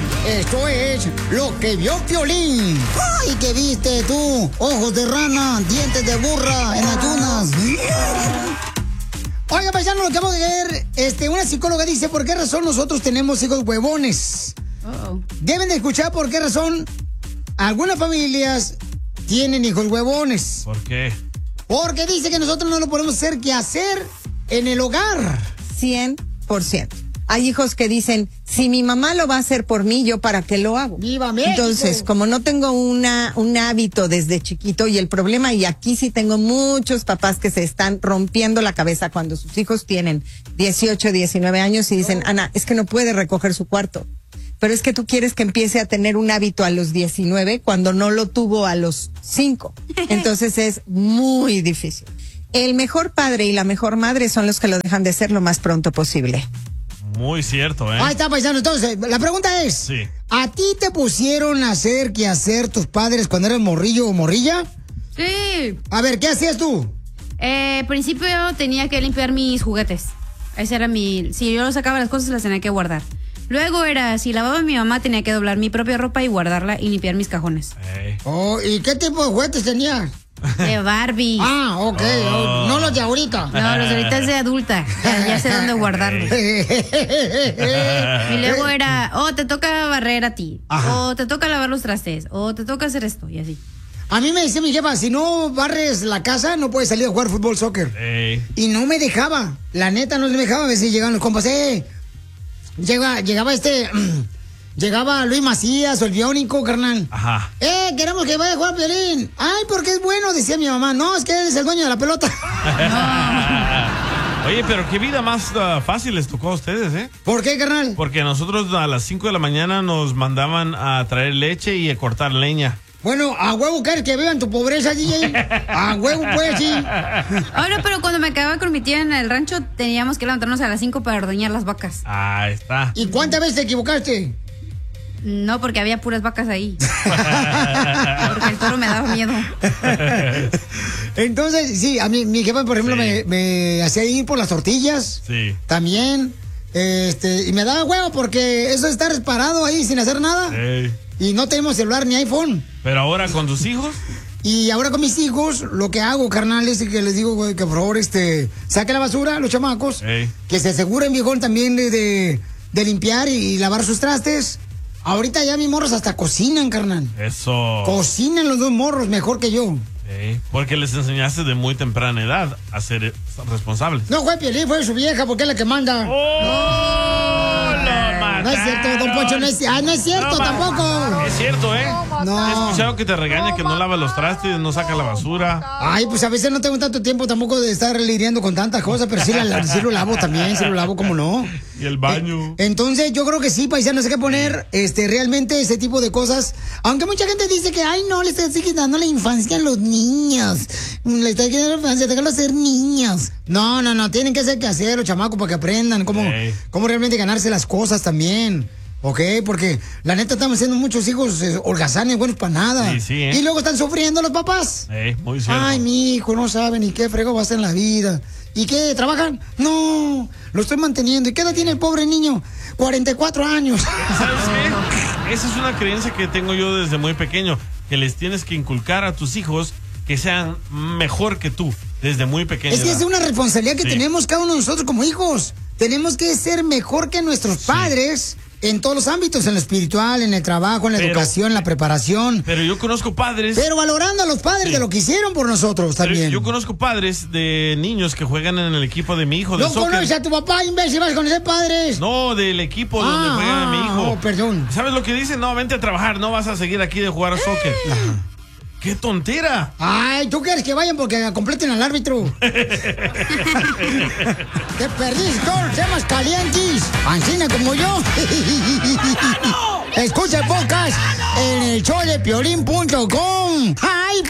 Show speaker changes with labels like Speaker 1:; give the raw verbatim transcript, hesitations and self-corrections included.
Speaker 1: Esto es Lo que vio Piolín. ¡Ay, qué viste tú! Ojos de rana, dientes de burra en ayunas. Oiga, paisano, lo que vamos a ver, este, una psicóloga dice por qué razón nosotros tenemos hijos huevones. Uh-oh. Deben de escuchar por qué razón algunas familias tienen hijos huevones.
Speaker 2: ¿Por qué?
Speaker 1: Porque dice que nosotros no lo podemos hacer que hacer en el hogar.
Speaker 3: cien por ciento. Hay hijos que dicen, si mi mamá lo va a hacer por mí, ¿yo para qué lo hago?
Speaker 1: ¡Viva México!
Speaker 3: Entonces, como no tengo una un hábito desde chiquito, y el problema, y aquí sí tengo muchos papás que se están rompiendo la cabeza cuando sus hijos tienen dieciocho, diecinueve años y dicen, Ana, es que no puede recoger su cuarto. Pero es que tú quieres que empiece a tener un hábito a los diecinueve cuando no lo tuvo a los cinco. Entonces es muy difícil. El mejor padre y la mejor madre son los que lo dejan de ser lo más pronto posible.
Speaker 2: Muy cierto, ¿eh?
Speaker 1: Ahí está, paisano. Entonces, la pregunta es,
Speaker 2: sí.
Speaker 1: ¿a ti te pusieron a hacer qué hacer tus padres cuando eras morrillo o morrilla?
Speaker 4: Sí.
Speaker 1: A ver, ¿qué hacías tú?
Speaker 4: Eh, al principio tenía que limpiar mis juguetes. Ese era mi... Si yo sacaba las cosas, las tenía que guardar. Luego era, si lavaba a mi mamá, tenía que doblar mi propia ropa y guardarla y limpiar mis cajones.
Speaker 2: Hey.
Speaker 1: Oh, ¿y qué tipo de juguetes tenías?
Speaker 4: De Barbie.
Speaker 1: Ah, ok. Oh. No los de ahorita.
Speaker 4: No, los de ahorita es de adulta. Ya, ya sé dónde guardarlos. Y luego era, oh, te toca barrer a ti. Ajá. O te toca lavar los trastes. O te toca hacer esto y así.
Speaker 1: A mí me decía mi jefa, si no barres la casa, no puedes salir a jugar fútbol, soccer.
Speaker 2: Hey.
Speaker 1: Y no me dejaba. La neta no me dejaba. A veces llegaban los compas, eh. Llega, llegaba este... Llegaba Luis Macías o el Biónico, carnal.
Speaker 2: Ajá.
Speaker 1: Eh, queremos que vaya a jugar Piolín. Ay, porque es bueno, decía mi mamá. No, es que él es el dueño de la pelota.
Speaker 2: No. Oye, pero qué vida más uh, fácil les tocó a ustedes, ¿eh?
Speaker 1: ¿Por qué, carnal?
Speaker 2: Porque nosotros a las cinco de la mañana nos mandaban a traer leche y a cortar leña.
Speaker 1: Bueno, a huevo quieres que vean tu pobreza, D J. A huevo, pues, sí.
Speaker 4: Ahora, pero cuando me quedaba con mi tía en el rancho, teníamos que levantarnos a las cinco para ordeñar las vacas.
Speaker 2: Ahí está.
Speaker 1: ¿Y cuántas veces te equivocaste?
Speaker 4: No, porque había puras vacas ahí. Porque el toro me daba miedo.
Speaker 1: Entonces, sí, a mí, mi jefa, por ejemplo, sí. me, me hacía ir por las tortillas.
Speaker 2: Sí.
Speaker 1: También. Este, y me daba huevo porque eso de estar parado ahí sin hacer nada.
Speaker 2: Sí.
Speaker 1: Y no tenemos celular ni iPhone.
Speaker 2: Pero ahora con tus hijos.
Speaker 1: Y ahora con mis hijos, lo que hago, carnal, es que les digo, güey, que por favor, este, saque la basura, los chamacos.
Speaker 2: Sí.
Speaker 1: Que se aseguren, viejón, también de, de, de limpiar y, y lavar sus trastes. Ahorita ya mis morros hasta cocinan, carnal.
Speaker 2: Eso.
Speaker 1: Cocinan los dos morros mejor que yo.
Speaker 2: Sí, porque les enseñaste de muy temprana edad a ser responsables.
Speaker 1: No fue Piolín, fue su vieja, porque es la que manda.
Speaker 2: ¡Oh!
Speaker 1: No,
Speaker 2: Lo
Speaker 1: no es cierto, don Poncho, no es, ah, no es cierto
Speaker 2: no,
Speaker 1: tampoco.
Speaker 2: Es cierto, ¿eh?
Speaker 1: No.
Speaker 2: He escuchado que te regaña que no lava los trastes, no saca la basura.
Speaker 1: Ay, pues a veces no tengo tanto tiempo tampoco de estar lidiando con tantas cosas, pero sí, la, sí lo lavo también, sí lo lavo, ¿cómo no?
Speaker 2: Y el baño.
Speaker 1: Eh, entonces yo creo que sí, paisano, sé qué poner este, realmente ese tipo de cosas. Aunque mucha gente dice que, ay, no, le estás quitando la infancia a los niños. Le estás quitando la infancia, déjalo ser niños. No, no, no, tienen que hacer que hacer los chamacos para que aprendan cómo, hey. cómo realmente ganarse las cosas también. ¿Ok? Porque la neta estamos haciendo muchos hijos eh, holgazanes, buenos para nada.
Speaker 2: Sí, sí, ¿eh?
Speaker 1: Y luego están sufriendo los papás.
Speaker 2: Eh, muy cierto.
Speaker 1: Ay, mi hijo, no sabe ni qué frego va a hacer en la vida. ¿Y qué? ¿Trabajan? No, lo estoy manteniendo. ¿Y qué edad tiene el pobre niño? cuarenta y cuatro años.
Speaker 2: ¿Sabes qué? Esa es una creencia que tengo yo desde muy pequeño, que les tienes que inculcar a tus hijos que sean mejor que tú, desde muy pequeño.
Speaker 1: Es que es una responsabilidad que sí. tenemos cada uno de nosotros como hijos. Tenemos que ser mejor que nuestros sí. padres en todos los ámbitos, en lo espiritual, en el trabajo, en la pero, educación, en la preparación.
Speaker 2: Pero yo conozco padres...
Speaker 1: Pero valorando a los padres sí. de lo que hicieron por nosotros también.
Speaker 2: Yo conozco padres de niños que juegan en el equipo de mi hijo de
Speaker 1: no
Speaker 2: soccer.
Speaker 1: conoces a tu papá, imbécil, vas a conocer padres.
Speaker 2: No, del equipo
Speaker 1: ah,
Speaker 2: donde juega
Speaker 1: ah,
Speaker 2: mi hijo.
Speaker 1: Oh, perdón.
Speaker 2: ¿Sabes lo que dicen? No, vente a trabajar, no vas a seguir aquí de jugar a soccer. Ajá. ¡Qué tontera!
Speaker 1: Ay, ¿tú quieres que vayan porque completen al árbitro? Te perdiste todos los temas calientes. Ancina como yo. ¡No! Escucha el podcast en el show de piolín punto com. ¡Ay!